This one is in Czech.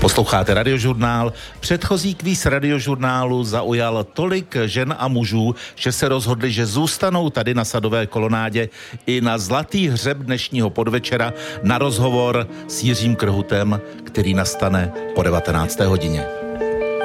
Posloucháte Radiožurnál. Předchozí kvíz Radiožurnálu zaujal tolik žen a mužů, že se rozhodli, že zůstanou tady na Sadové kolonádě i na zlatý hřeb dnešního podvečera na rozhovor s Jiřím Krhutem, který nastane po 19. hodině.